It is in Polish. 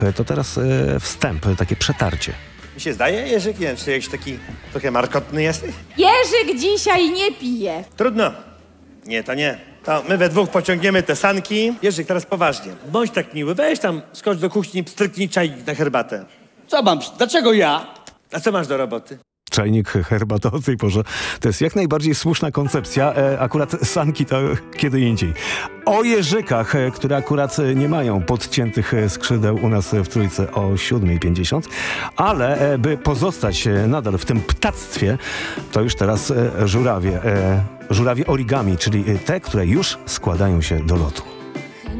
To teraz wstęp, takie przetarcie. Mi się zdaje, Jerzyk, nie wiem, czy jakiś taki trochę markotny jesteś? Jerzyk dzisiaj nie pije. Trudno. Nie, to nie. To my we dwóch pociągniemy te sanki. Jerzyk, teraz poważnie. Bądź tak miły, weź tam, skocz do kuchni, pstryknij czajnik na herbatę. Co mam? Dlaczego ja? A co masz do roboty? Czajnik, herbata o tej porze. To jest jak najbardziej słuszna koncepcja. Akurat sanki to kiedy indziej. O jeżykach, które akurat nie mają podciętych skrzydeł u nas w Trójce o 7:50. Ale by pozostać nadal w tym ptactwie, to już teraz żurawie. Żurawie origami, czyli te, które już składają się do lotu.